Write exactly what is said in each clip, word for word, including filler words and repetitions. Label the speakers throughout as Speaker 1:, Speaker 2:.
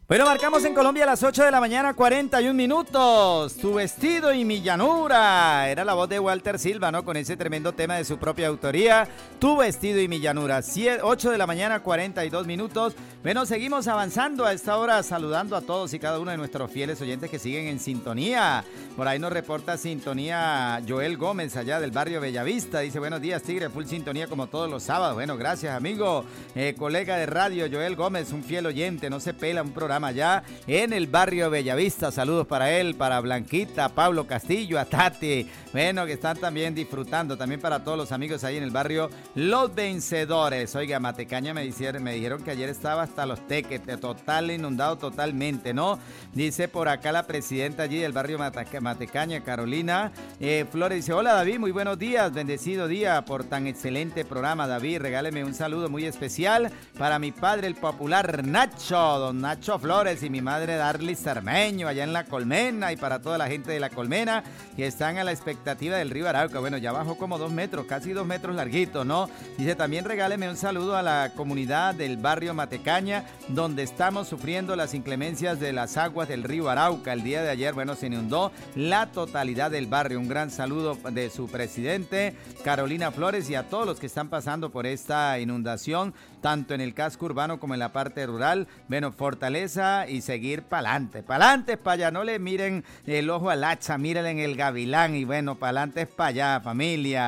Speaker 1: Bueno, marcamos en Colombia a las ocho de la mañana, cuarenta y un minutos. Tu vestido y mi llanura. Era la voz de Walter Silva, ¿no? Con ese tremendo tema de su propia autoría. Tu vestido y mi llanura. ocho de la mañana, cuarenta y dos minutos. Bueno, seguimos avanzando a esta hora, saludando a todos y cada uno de nuestros fieles oyentes que siguen en sintonía. Por ahí nos reporta sintonía Joel Gómez, allá del barrio Bellavista. Dice, buenos días, Tigre, full sintonía como todos los sábados. Bueno, gracias, amigo. Eh, colega de radio, Joel Gómez, un fiel oyente. No se pela un programa allá en el barrio Bellavista. Saludos para él, para Blanquita, Pablo Castillo, a Tati, bueno, que están también disfrutando, también para todos los amigos ahí en el barrio Los Vencedores. Oiga, Matecaña me dijeron, me dijeron que ayer estaba hasta los teques, total, inundado totalmente, ¿no? Dice por acá la presidenta allí del barrio Matecaña, Carolina eh, Flores, dice, hola David, muy buenos días, bendecido día por tan excelente programa, David, regáleme un saludo muy especial para mi padre, el popular Nacho, don Nacho Flores, y mi madre Darly Cermeño allá en La Colmena, y para toda la gente de La Colmena que están a la expectativa del río Arauca. Bueno, ya bajó como dos metros, casi dos metros larguito, ¿no? Dice, también regáleme un saludo a la comunidad del barrio Matecaña, donde estamos sufriendo las inclemencias de las aguas del río Arauca. El día de ayer, bueno, se inundó la totalidad del barrio. Un gran saludo de su presidente, Carolina Flores, y a todos los que están pasando por esta inundación, tanto en el casco urbano como en la parte rural. Bueno, fortaleza y seguir pa'lante, pa'lante para allá, no le miren el ojo al hacha, mírenle en el gavilán, y bueno, pa'lante es para allá, familia.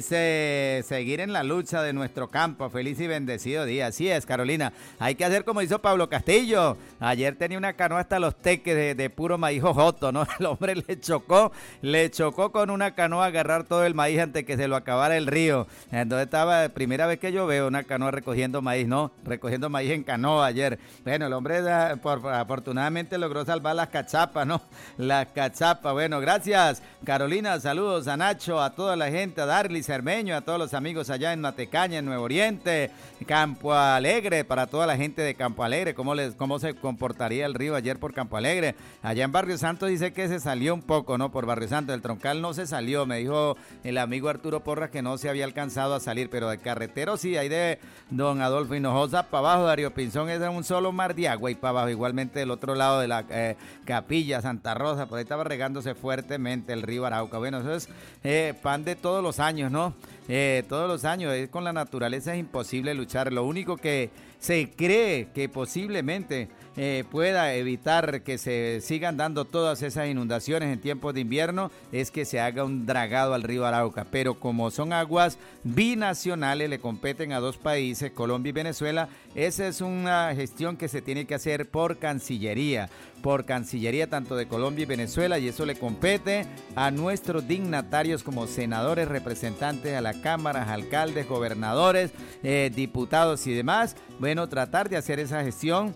Speaker 1: Dice, seguir en la lucha de nuestro campo, feliz y bendecido día. Así es, Carolina, hay que hacer como hizo Pablo Castillo. Ayer tenía una canoa hasta los teques de, de puro maíz jojoto, ¿no? El hombre le chocó, le chocó con una canoa a agarrar todo el maíz antes que se lo acabara el río. Entonces estaba, primera vez que yo veo una canoa recogiendo maíz, ¿no? Recogiendo maíz en canoa ayer. Bueno, el hombre da, por, afortunadamente logró salvar las cachapas, ¿no? Las cachapas. Bueno, gracias, Carolina. Saludos a Nacho, a toda la gente, a Darly Cermeño, a todos los amigos allá en Matecaña, en Nuevo Oriente, Campo Alegre, para toda la gente de Campo Alegre. ¿Cómo, les, cómo se comportaría el río ayer por Campo Alegre? Allá en Barrio Santo dice que se salió un poco, ¿no? Por Barrio Santo. El troncal no se salió. Me dijo el amigo Arturo Porras que no se había alcanzado a salir, pero de carretero sí, ahí de don Adolfo Hinojosa para abajo, Darío Pinzón, es un solo mar de agua, y para abajo, igualmente del otro lado de la eh, Capilla, Santa Rosa, por ahí estaba regándose fuertemente el río Arauca. Bueno, eso es eh, pan de todos los años, ¿no? Eh, todos los años, es, con la naturaleza es imposible luchar. Lo único que se cree que posiblemente eh, pueda evitar que se sigan dando todas esas inundaciones en tiempos de invierno es que se haga un dragado al río Arauca, pero como son aguas binacionales, le competen a dos países, Colombia y Venezuela, esa es una gestión que se tiene que hacer por Cancillería, por Cancillería tanto de Colombia y Venezuela, y eso le compete a nuestros dignatarios como senadores, representantes a la Cámara, alcaldes, gobernadores, eh, diputados y demás. Bueno, tratar de hacer esa gestión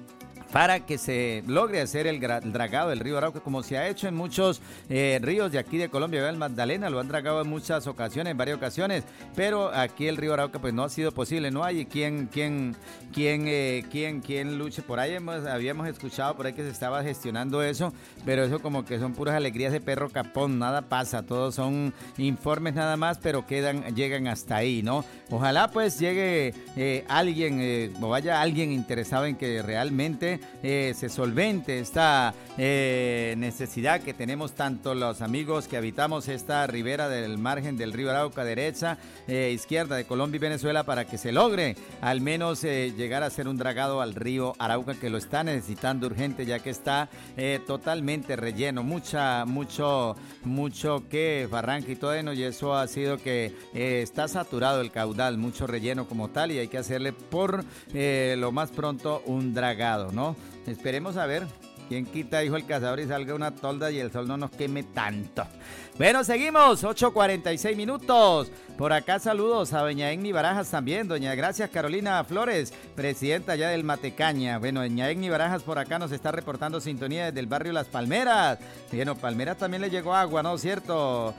Speaker 1: para que se logre hacer el, el dragado del río Arauca, como se ha hecho en muchos eh, ríos de aquí de Colombia. El Magdalena lo han dragado en muchas ocasiones, en varias ocasiones, pero aquí el río Arauca pues no ha sido posible. No hay quien, quien, quien, eh, quien, quien luche. Por ahí hemos, habíamos escuchado por ahí que se estaba gestionando eso, pero eso como que son puras alegrías de perro capón, nada pasa, todos son informes nada más, pero quedan, llegan hasta ahí, ¿no? Ojalá pues llegue eh, alguien, eh, o vaya alguien interesado en que realmente Eh, se solvente esta eh, necesidad que tenemos tanto los amigos que habitamos esta ribera del margen del río Arauca, derecha, eh, izquierda de Colombia y Venezuela, para que se logre al menos eh, llegar a hacer un dragado al río Arauca, que lo está necesitando urgente, ya que está eh, totalmente relleno, mucha, mucho, mucho que barranca y todo eso, y eso ha sido que eh, está saturado el caudal, mucho relleno como tal, y hay que hacerle por eh, lo más pronto un dragado, ¿no? Esperemos a ver. ¿Quién quita, dijo el cazador, y salga una tolda y el sol no nos queme tanto? Bueno, seguimos, ocho cuarenta y seis minutos. Por acá saludos a doña Egni Barajas también, doña Gracias Carolina Flores, presidenta ya del Matecaña. Bueno, doña Egni Barajas por acá nos está reportando sintonía desde el barrio Las Palmeras. Bueno, Palmeras también le llegó agua, ¿no? ¿Cierto?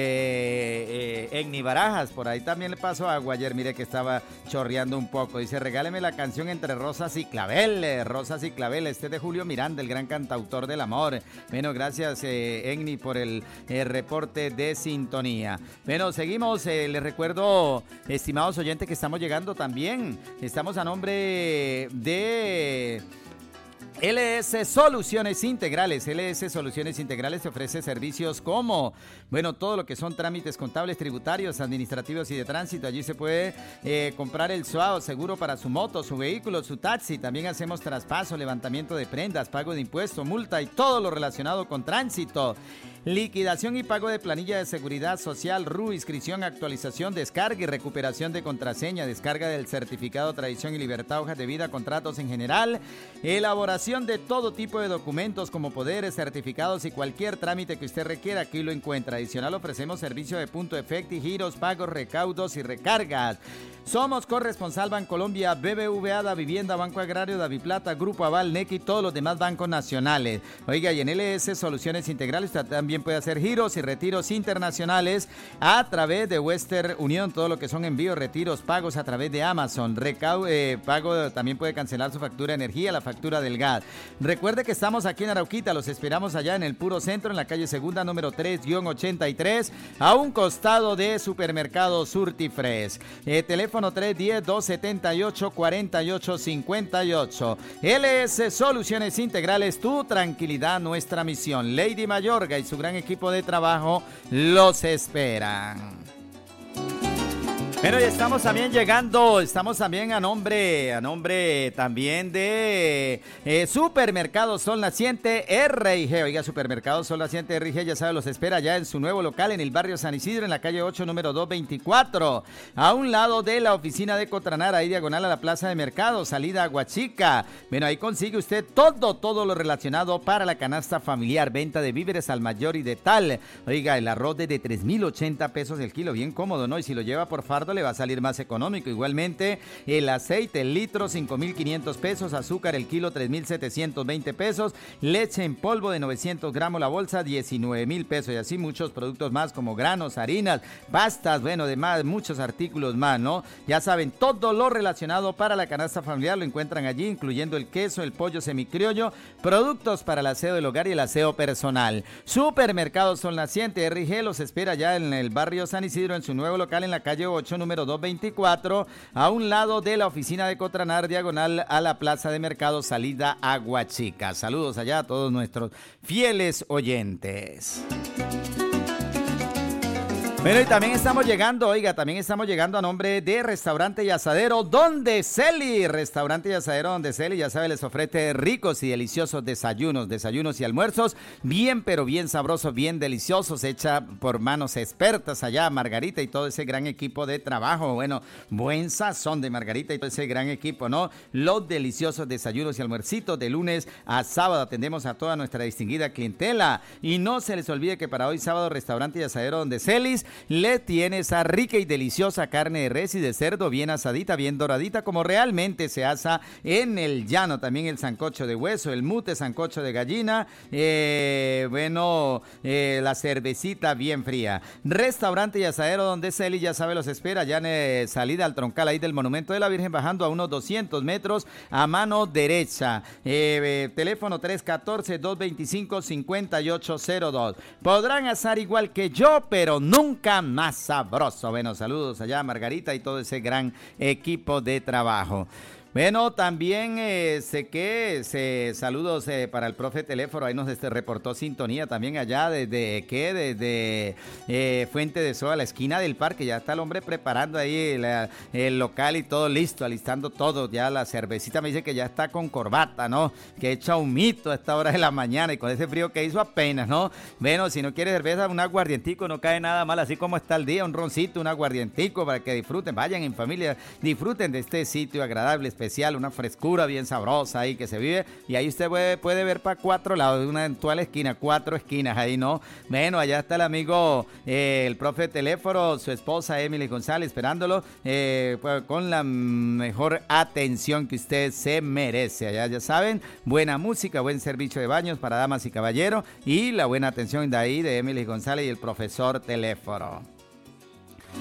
Speaker 1: Eh, eh, Egni Barajas, por ahí también le pasó agua ayer, mire que estaba chorreando un poco. Dice, regáleme la canción Entre Rosas y Claveles, Rosas y Claveles, este es de Julio Miranda, el gran cantautor del amor. Bueno, gracias eh, Egni por el eh, reporte de sintonía. Bueno, seguimos, eh, les recuerdo, estimados oyentes, que estamos llegando también, estamos a nombre de L S Soluciones Integrales. L S Soluciones Integrales te ofrece servicios como, bueno, todo lo que son trámites contables, tributarios, administrativos y de tránsito. Allí se puede eh, comprar el S U A O, seguro para su moto, su vehículo, su taxi. También hacemos traspaso, levantamiento de prendas, pago de impuestos, multa y todo lo relacionado con tránsito. Liquidación y pago de planilla de seguridad social, R U, inscripción, actualización, descarga y recuperación de contraseña, descarga del certificado tradición y libertad, hojas de vida, contratos en general, elaboración de todo tipo de documentos como poderes, certificados y cualquier trámite que usted requiera, aquí lo encuentra. Adicional ofrecemos servicio de punto efecto, giros, pagos, recaudos y recargas. Somos corresponsal Bancolombia, B B V A, Da Vivienda, Banco Agrario, Daviplata, Grupo Aval, N E C y todos los demás bancos nacionales. Oiga, y en L S Soluciones Integrales usted también puede hacer giros y retiros internacionales a través de Western Union, todo lo que son envíos, retiros, pagos a través de Amazon, Recau eh, pago, también puede cancelar su factura de energía, la factura del gas. Recuerde que estamos aquí en Arauquita, los esperamos allá en el Puro Centro, en la calle Segunda, número tres ochenta y tres, a un costado de Supermercado Surtifres. Eh, teléfono tres uno cero, dos siete ocho, cuatro ocho cinco ocho. L S Soluciones Integrales, tu tranquilidad, nuestra misión. Lady Mayorga y su gran equipo de trabajo los esperan. Bueno, y estamos también llegando, estamos también a nombre, a nombre también de eh, Supermercado Sol Naciente R I G. Oiga, Supermercado Sol Naciente R I G, ya sabe, los espera ya en su nuevo local en el barrio San Isidro, en la calle ocho, número doscientos veinticuatro, a un lado de la oficina de Cotranar, ahí diagonal a la plaza de mercado, salida a Aguachica. Bueno, ahí consigue usted todo, todo lo relacionado para la canasta familiar, venta de víveres al mayor y de tal. Oiga, el arroz de tres mil ochenta pesos el kilo, bien cómodo, ¿no? Y si lo lleva por fardo, le va a salir más económico. Igualmente, el aceite, el litro, cinco mil quinientos pesos, azúcar, el kilo, tres mil setecientos veinte pesos, leche en polvo de novecientos gramos la bolsa, diecinueve mil pesos, y así muchos productos más como granos, harinas, pastas, bueno, demás, muchos artículos más, ¿no? Ya saben, todo lo relacionado para la canasta familiar lo encuentran allí, incluyendo el queso, el pollo semicriollo, productos para el aseo del hogar y el aseo personal. Supermercado Sol Naciente R I G los espera ya en el barrio San Isidro, en su nuevo local en la calle ocho, número doscientos veinticuatro, a un lado de la oficina de Cotranar, diagonal a la plaza de mercado, salida Aguachica. Saludos allá a todos nuestros fieles oyentes. Bueno, y también estamos llegando, oiga, también estamos llegando a nombre de Restaurante y Asadero Donde Celi. Restaurante y Asadero Donde Celi, ya sabe, les ofrece ricos y deliciosos desayunos, desayunos y almuerzos, bien, pero bien sabrosos, bien deliciosos, hecha por manos expertas allá, Margarita y todo ese gran equipo de trabajo. Bueno, buen sazón de Margarita y todo ese gran equipo, ¿no? Los deliciosos desayunos y almuercitos de lunes a sábado. Atendemos a toda nuestra distinguida clientela. Y no se les olvide que para hoy sábado, Restaurante y Asadero Donde Celis le tiene esa rica y deliciosa carne de res y de cerdo bien asadita, bien doradita, como realmente se asa en el llano. También el sancocho de hueso, el mute, sancocho de gallina, eh, bueno, eh, la cervecita bien fría. Restaurante y Asadero Donde Celi, ya sabe, los espera ya en eh, salida al troncal ahí del Monumento de la Virgen, bajando a unos doscientos metros a mano derecha. Eh, eh, teléfono tres uno cuatro, dos dos cinco, cinco ocho cero dos. Podrán asar igual que yo, pero nunca más sabroso. Bueno, saludos allá a Margarita y todo ese gran equipo de trabajo. Bueno, también eh, sé que se, saludos eh, para el profe Teléfono, ahí nos este, reportó sintonía también allá desde, ¿qué? Desde eh, Fuente de Soda, la esquina del parque, ya está el hombre preparando ahí la, el local y todo listo, alistando todo, ya la cervecita me dice que ya está con corbata, ¿no? Que echa humito a esta hora de la mañana y con ese frío que hizo apenas, ¿no? Bueno, si no quiere cerveza, un aguardientico, no cae nada mal, así como está el día, un roncito, un aguardientico para que disfruten, vayan en familia, disfruten de este sitio agradable, especial. Especial, una frescura bien sabrosa ahí que se vive, y ahí usted puede, puede ver para cuatro lados, una en toda la esquina, cuatro esquinas ahí, ¿no? Bueno, allá está el amigo, eh, el profe Teléfono, su esposa Emily González, esperándolo eh, pues, con la mejor atención que usted se merece. Allá ya saben, buena música, buen servicio de baños para damas y caballeros, y la buena atención de ahí de Emily González y el profesor Teléfono.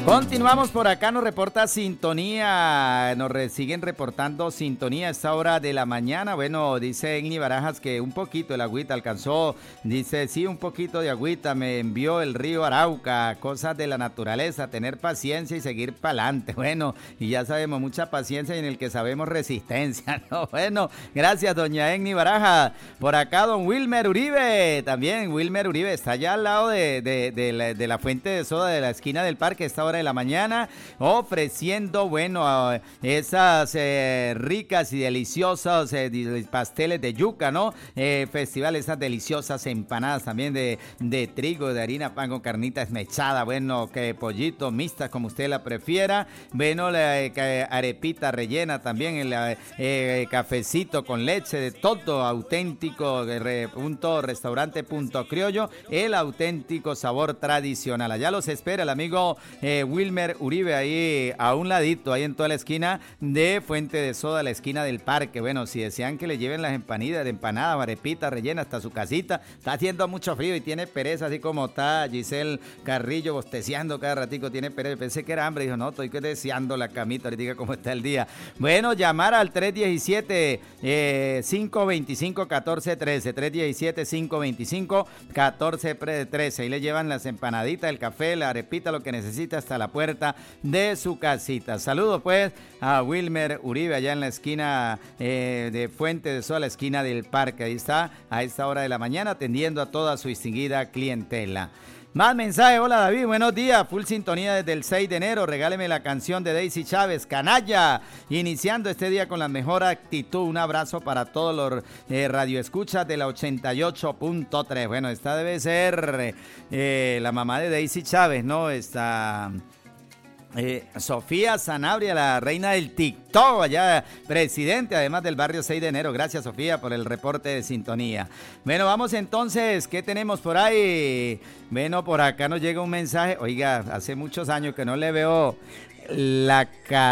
Speaker 1: Continuamos por acá, nos reporta sintonía, nos re, siguen reportando sintonía a esta hora de la mañana. Bueno, dice Igni Barajas que un poquito el agüita alcanzó, dice sí, un poquito de agüita me envió el río Arauca, cosas de la naturaleza, tener paciencia y seguir para adelante. Bueno, y ya sabemos, mucha paciencia y en el que sabemos resistencia, ¿no? Bueno, gracias doña Igni Barajas. Por acá don Wilmer Uribe, también Wilmer Uribe está allá al lado de, de, de, la, de la fuente de soda de la esquina del parque, esta hora de la mañana, ofreciendo, bueno, esas eh, ricas y deliciosas eh, pasteles de yuca, ¿no? Eh, festival, esas deliciosas empanadas también de, de trigo, de harina, pan con carnita esmechada, bueno, que pollito, mixta, como usted la prefiera, bueno, la eh, arepita rellena también, el eh, cafecito con leche, de todo auténtico, eh, punto restaurante punto criollo, el auténtico sabor tradicional. Allá los espera el amigo eh, Wilmer Uribe ahí a un ladito, ahí en toda la esquina de Fuente de Soda, la esquina del parque. Bueno, si desean que le lleven las empanadas, de empanadas, arepitas rellenas hasta su casita, está haciendo mucho frío y tiene pereza, así como está Giselle Carrillo bosteciando cada ratico, tiene pereza. Pensé que era hambre, dijo, no, estoy deseando la camita, ahorita cómo está el día. Bueno, llamar al tres diecisiete, cinco veinticinco, catorce trece, tres diecisiete, cinco veinticinco, catorce trece, ahí le llevan las empanaditas, el café, la arepita, lo que necesita hasta la puerta de su casita. Saludos pues a Wilmer Uribe allá en la esquina eh, de Fuente de Sol, la esquina del parque. Ahí está a esta hora de la mañana atendiendo a toda su distinguida clientela. Más mensaje, hola David, buenos días, full sintonía desde el seis de enero, regáleme la canción de Daisy Chávez, Canalla, iniciando este día con la mejor actitud, un abrazo para todos los eh, radioescuchas de la ochenta y ocho punto tres, bueno, esta debe ser eh, la mamá de Daisy Chávez, ¿no? Esta... Eh, Sofía Sanabria, la reina del TikTok, allá presidente además del barrio seis de enero. Gracias Sofía por el reporte de sintonía. Bueno, vamos entonces, ¿qué tenemos por ahí? Bueno, por acá nos llega un mensaje. Oiga, hace muchos años que no le veo la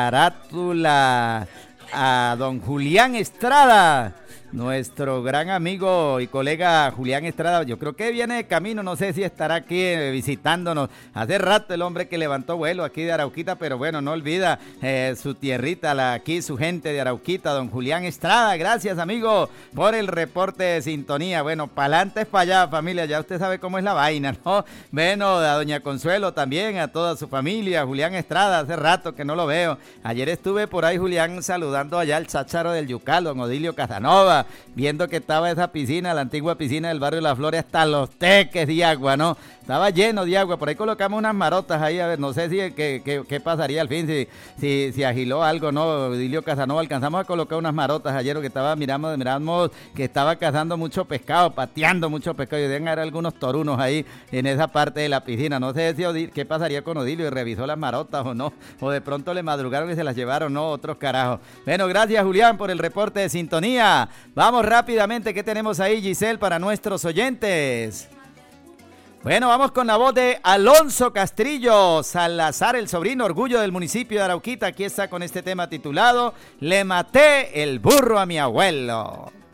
Speaker 1: carátula a don Julián Estrada, nuestro gran amigo y colega Julián Estrada. Yo creo que viene de camino, no sé si estará aquí eh, visitándonos. Hace rato el hombre que levantó vuelo aquí de Arauquita, pero bueno, no olvida eh, su tierrita, la, aquí su gente de Arauquita, don Julián Estrada. Gracias, amigo, por el reporte de sintonía. Bueno, pa'lante es para allá, familia, ya usted sabe cómo es la vaina, ¿no? Bueno, a doña Consuelo también, a toda su familia, Julián Estrada, hace rato que no lo veo. Ayer estuve por ahí, Julián, saludando allá al chácharo del Yucal, don Odilio Casanova, viendo que estaba esa piscina, la antigua piscina del barrio La Flores, hasta los teques de agua, ¿no? Estaba lleno de agua, por ahí colocamos unas marotas ahí, a ver, no sé si qué, qué, qué pasaría al fin, si, si, si agiló algo, ¿no? Odilio Casanova, alcanzamos a colocar unas marotas ayer, que estaba, miramos, miramos que estaba cazando mucho pescado, pateando mucho pescado, y deben haber algunos torunos ahí en esa parte de la piscina, no sé si Odilio, qué pasaría con Odilio, y revisó las marotas o no, o de pronto le madrugaron y se las llevaron, ¿no? Otros carajos. Bueno, gracias Julián por el reporte de sintonía. Vamos rápidamente, ¿qué tenemos ahí, Giselle, para nuestros oyentes? Bueno, vamos con la voz de Alonso Castrillo Salazar, el sobrino orgullo del municipio de Arauquita. Aquí está con este tema titulado Le maté el burro a mi abuelo.